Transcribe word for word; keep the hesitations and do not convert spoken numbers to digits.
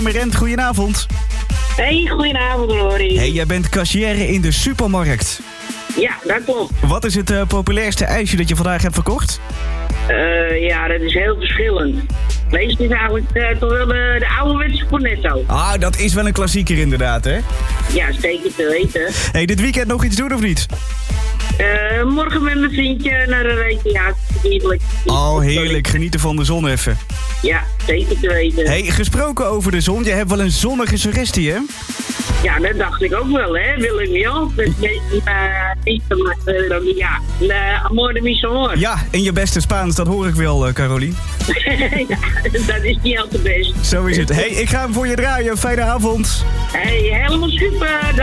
Merent, goedenavond. Hey, goedenavond Rory. Hey, jij bent cashier in de supermarkt. Ja, dat klopt. Wat is het uh, populairste ijsje dat je vandaag hebt verkocht? Uh, ja, dat is heel verschillend. Meestal is eigenlijk uh, toch wel de, de ouderwetse Cornetto. Ah, dat is wel een klassieker inderdaad, hè? Ja, zeker te weten. Hey, dit weekend nog iets doen of niet? Uh, morgen met mijn vriendje naar een recreatie. Heerlijk. Oh, heerlijk. Genieten van de zon even. Ja, zeker te weten. Hey, gesproken over de zon. Je hebt wel een zonnige suggestie, hè? Ja, dat dacht ik ook wel, hè. Willem Jan. Dat is niet te ja. Amor de mis amor. Ja, in je beste Spaans, dat hoor ik wel, uh, Carolien. Ja, dat is niet al te best. Zo is het. Hey, ik ga hem voor je draaien. Fijne avond. Hey, helemaal super.